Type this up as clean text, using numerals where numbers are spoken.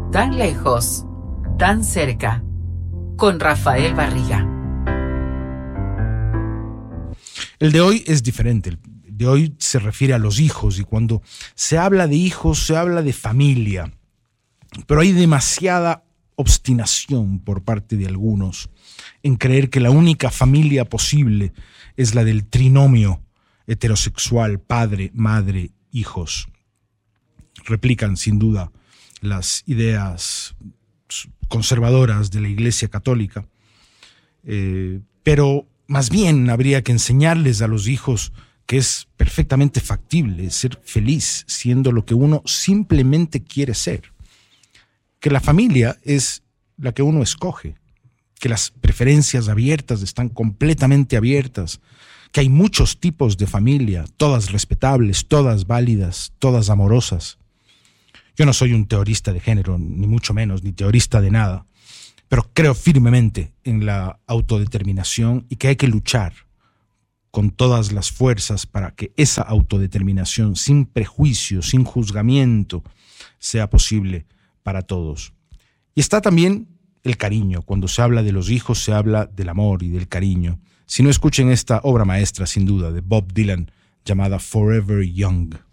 Tan lejos, tan cerca, con Rafael Barriga. El de hoy es diferente. El de hoy se refiere a los hijos, y cuando se habla de hijos se habla de familia. Pero hay demasiada obstinación por parte de algunos en creer que la única familia posible es la del trinomio heterosexual, padre, madre, hijos. Replican sin duda las ideas conservadoras de la Iglesia Católica, pero más bien habría que enseñarles a los hijos que es perfectamente factible ser feliz siendo lo que uno simplemente quiere ser, que la familia es la que uno escoge, que las preferencias abiertas están completamente abiertas, que hay muchos tipos de familia, todas respetables, todas válidas, todas amorosas. Yo no soy un teorista de género, ni mucho menos, ni teorista de nada, pero creo firmemente en la autodeterminación y que hay que luchar con todas las fuerzas para que esa autodeterminación, sin prejuicio, sin juzgamiento, sea posible para todos. Y está también el cariño. Cuando se habla de los hijos, se habla del amor y del cariño. Si no, escuchen esta obra maestra, sin duda, de Bob Dylan, llamada Forever Young.